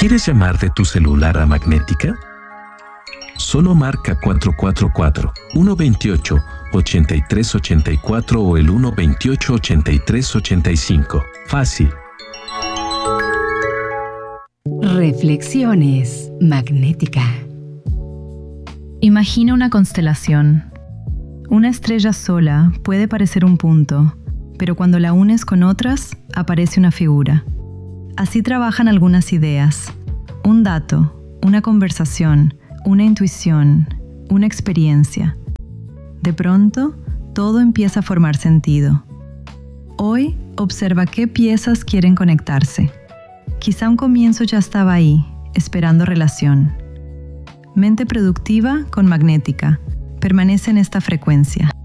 ¿Quieres llamar de tu celular a Magnética? Solo marca 444-128-8384 o el 128-8385. Fácil. Reflexiones Magnética. Imagina una constelación. Una estrella sola puede parecer un punto, pero cuando la unes con otras, aparece una figura. Así trabajan algunas ideas. Un dato, una conversación, una intuición, una experiencia. De pronto, todo empieza a formar sentido. Hoy, observa qué piezas quieren conectarse. Quizá un comienzo ya estaba ahí, esperando relación. Mente productiva con Magnética. Permanece en esta frecuencia.